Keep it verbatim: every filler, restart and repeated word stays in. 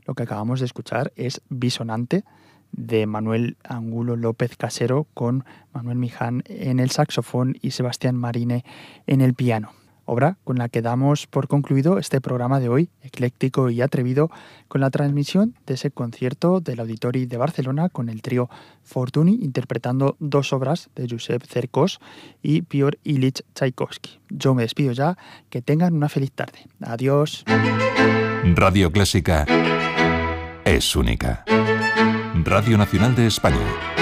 Lo que acabamos de escuchar es Bisonante, de Manuel Angulo López Casero, con Manuel Miján en el saxofón y Sebastián Marine en el piano. Obra con la que damos por concluido este programa de hoy, ecléctico y atrevido, con la transmisión de ese concierto del Auditori de Barcelona con el trío Fortuny interpretando dos obras de Josep Cercós y Piotr Ilich Tchaikovsky. Yo me despido ya, que tengan una feliz tarde. Adiós. Radio Clásica es única. Radio Nacional de España.